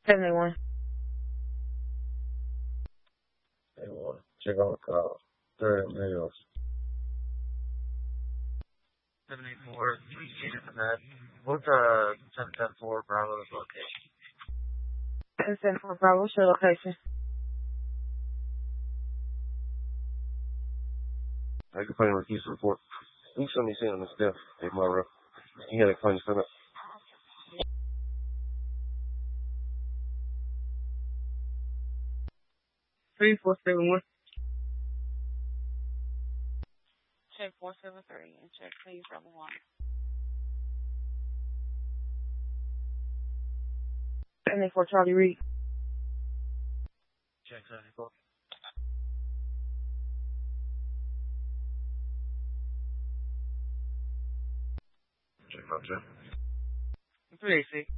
71. They want to check on the call. 30 mils. 74, 369. What's 774 Bravo's location? 774 Bravo, what's your location? I can find a refuse report. You show me sitting on the step tomorrow. You had a claim set up. Three, 471. Check 473 and check please level 1. 74 Charlie Reed. Check 74. Check out, Jeff. 386.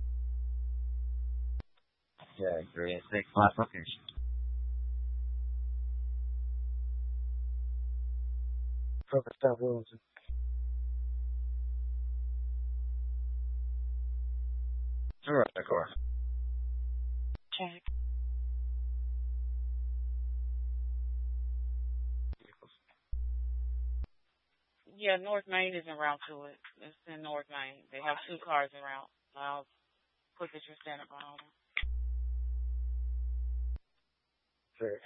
Yeah, 386. Last location. Focus South Williamson. Turn around that car. Check. Yeah, North Main is en route to it. It's in North Main. They have 2 cars en route. I'll put that you're standing by on them. Sure.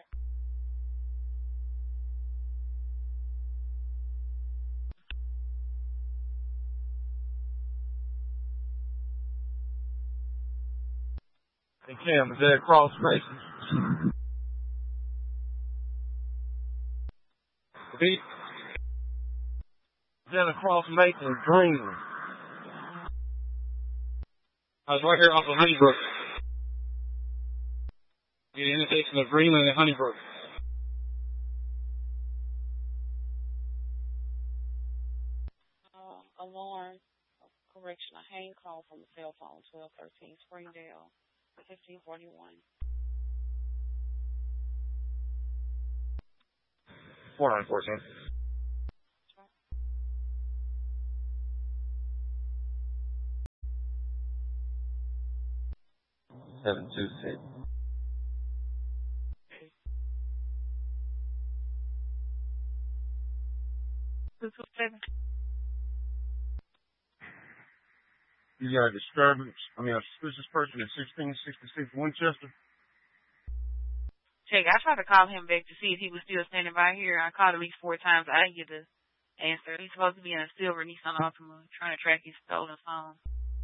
Hey, Cam, is that across Mason? Pete? Is that across Mason and Greenland? I was right here off of Honeybrook. The intersection of Greenland and Honeybrook. Alarm. Correction. A hang call from a cell phone. 1213 Springdale. 1541. 4914. $726. 227. You got a disturbance. I mean, a suspicious person at 1666 Winchester. Check. I tried to call him back to see if he was still standing by here. I called at least 4 times. I didn't get the answer. He's supposed to be in a silver Nissan Altima trying to track his stolen phone.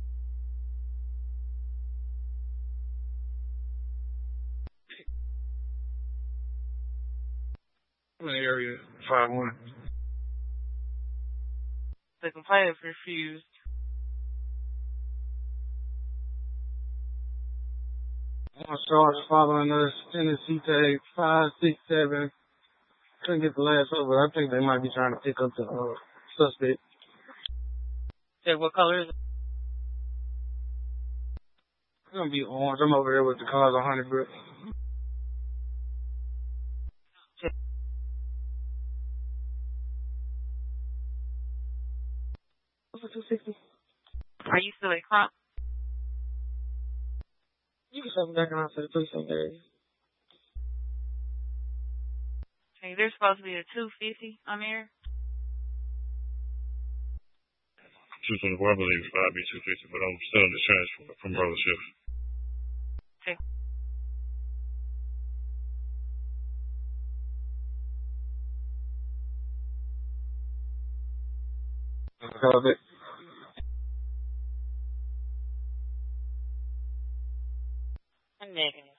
In the area, 51. The complainant refused. I saw us following us, Tennessee tag 567. Couldn't get the last over. I think they might be trying to pick up the suspect. Check. What color is it? It's gonna be orange. I'm over here with the cars on Honeybrook. Check. What's for 260? Are you still at Crump? You can shove me back around to the precinct area. Okay, there's supposed to be a 250 on there. 224, I believe it's 5B250, but I'm still in the transfer from Brother Shift. Okay. Call it. Negative.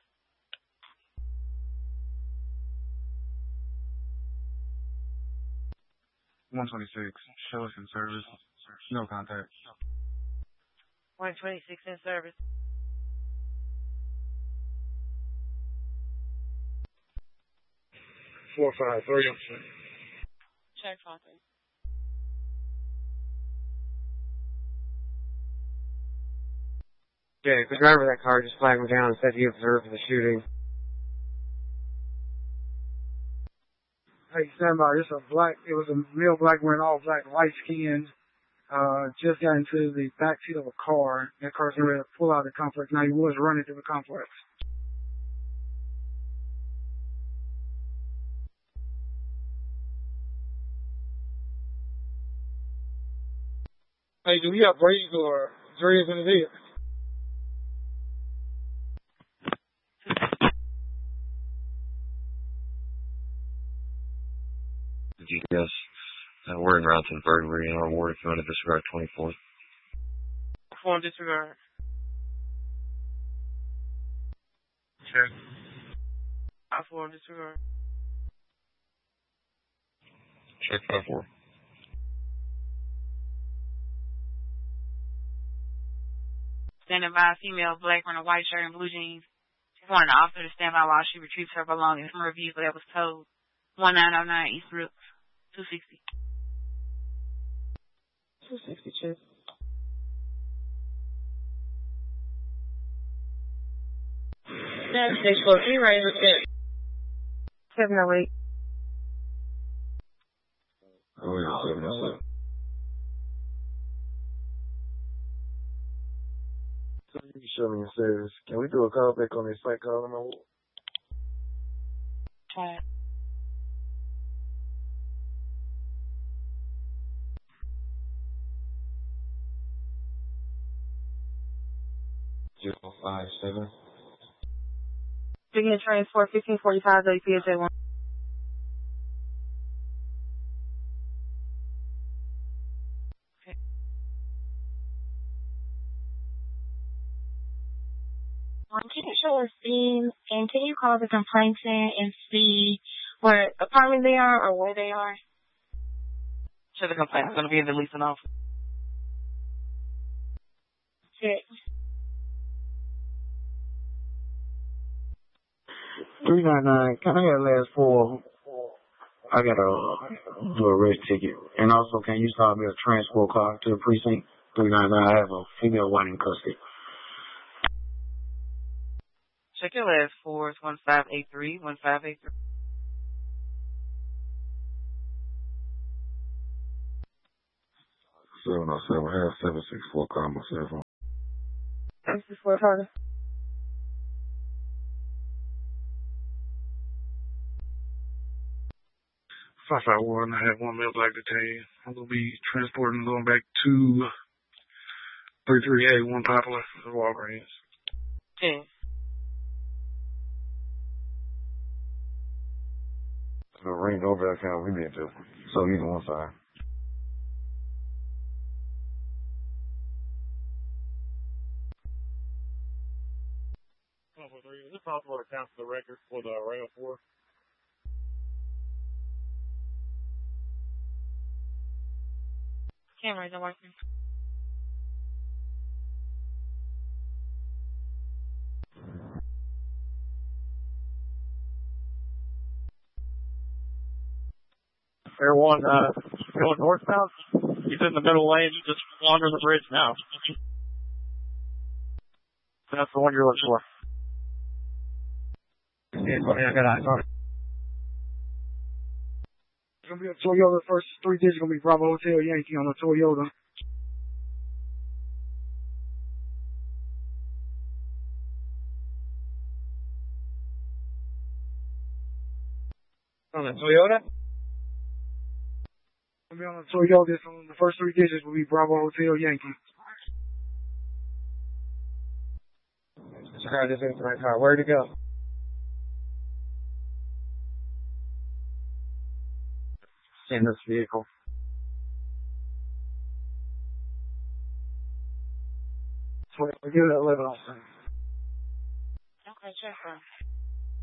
126. Show us in service. No contact. 126 in service. 453. Check 53. Yeah, the driver of that car just flagged me down and said he observed the shooting. Hey, stand by. It was a male black wearing all black, light skinned. just got into the backseat of a car. That car's ready to pull out of the complex. Now he was running through the complex. Hey, do we have braids or dreads in his head? GPS. We're in route to the bird. We're in our ward if you want to disregard 24. Phone disregard. Check. I phone disregard. Check 5-4. Standing by, female, black, wearing a white shirt and blue jeans. She's wanting the officer to stand by while she retrieves her belongings from her vehicle that was towed. 1909 East Brooks, 260. 260, check. That's 643, right? 708. Oh, yeah, 707. So you can show me your service. Can we do a call back on this site call in my ward? Okay. Zero 5 7. Begin transport 1545 WPHA 1. Can you show us scene and can you call the complainant and see what apartment they are or where they are? Sure, the complaint's going to be in the leasing office. Check. 399. Can I get last four? I got a do a arrest ticket. And also, can you start me a transport car to the precinct? 399. I have a female one in custody. Check your last fours, 1583, 1583. Seven 707, have 764, call my cell phone. 664 target. Five five one. I have one male black detained. I'm gonna be transporting going back to 338 One Poplar to Walgreens. Okay. The ring over account we need to. So either one side. Is it possible to cancel the record for the rail 4? Cameras are working. Air 1, going northbound. He's in the middle lane, just wandering the bridge now. That's the one you're looking for. Yeah, I got it. It's gonna be a Toyota. First three digits gonna be Bravo Hotel Yankee on a Toyota. On a Toyota? Gonna be on a Toyota. So the first three digits will be Bravo Hotel Yankee. This car just into my car. Where'd it go? In this vehicle. So we give it a little. Okay, check her.